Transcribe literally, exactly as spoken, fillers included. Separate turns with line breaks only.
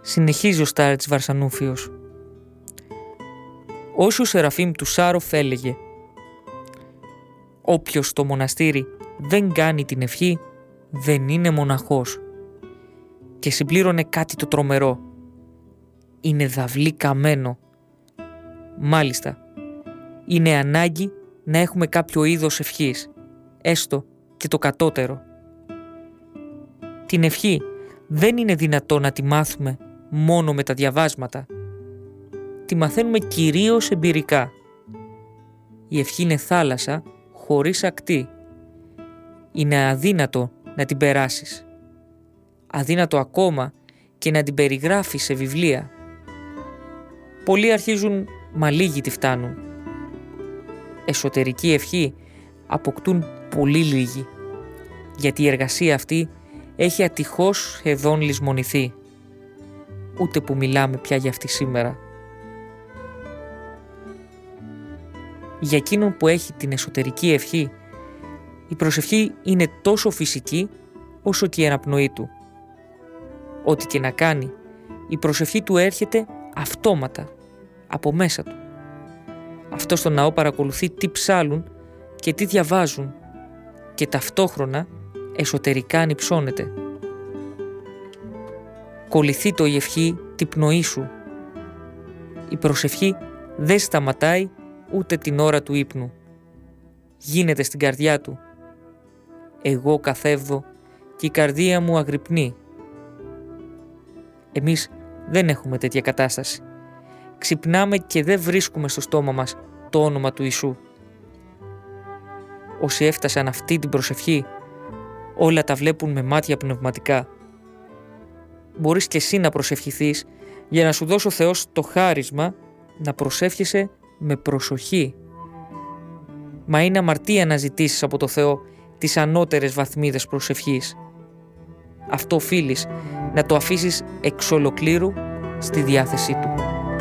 Συνεχίζει ο Στάρετς Βαρσανούφιος. Όσο ο Σεραφείμ του Σάροφ έλεγε «Όποιος στο μοναστήρι δεν κάνει την ευχή, δεν είναι μοναχός». Και συμπλήρωνε κάτι το τρομερό. «Είναι δαυλί καμένο». Μάλιστα, είναι ανάγκη να έχουμε κάποιο είδος ευχής, έστω και το κατώτερο. Την ευχή δεν είναι δυνατό να τη μάθουμε μόνο με τα διαβάσματα. Τη μαθαίνουμε κυρίως εμπειρικά. Η ευχή είναι θάλασσα χωρίς ακτή. Είναι αδύνατο να την περάσεις. Αδύνατο ακόμα και να την περιγράφεις σε βιβλία. Πολλοί αρχίζουν, μα λίγοι τη φτάνουν. Εσωτερική ευχή αποκτούν πολύ λίγοι, γιατί η εργασία αυτή έχει ατυχώς σχεδόν λησμονηθεί. Ούτε που μιλάμε πια για αυτή σήμερα. Για εκείνον που έχει την εσωτερική ευχή, η προσευχή είναι τόσο φυσική όσο και η αναπνοή του. Ό,τι και να κάνει, η προσευχή του έρχεται αυτόματα, από μέσα του. Αυτό στο ναό παρακολουθεί τι ψάλουν και τι διαβάζουν και ταυτόχρονα εσωτερικά ανυψώνεται. Κολληθεί το η ευχή τη πνοή σου. Η προσευχή δεν σταματάει ούτε την ώρα του ύπνου. Γίνεται στην καρδιά του. Εγώ καθεύδω και η καρδία μου αγρυπνεί. Εμείς δεν έχουμε τέτοια κατάσταση. Ξυπνάμε και δεν βρίσκουμε στο στόμα μας το όνομα του Ιησού. Όσοι έφτασαν αυτή την προσευχή, όλα τα βλέπουν με μάτια πνευματικά. Μπορείς και εσύ να προσευχηθείς για να σου δώσει ο Θεός το χάρισμα να προσεύχεσαι με προσοχή. Μα είναι αμαρτία να ζητήσεις από το Θεό τις ανώτερες βαθμίδες προσευχής. Αυτό οφείλεις να το αφήσεις εξ ολοκλήρου στη διάθεσή Του.